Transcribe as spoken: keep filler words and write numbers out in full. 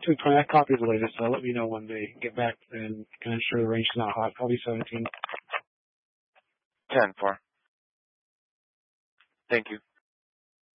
two twenty. I copied the latest, so let me know when they get back and can ensure the range is not hot. I'll be seventeen. ten four. Thank you.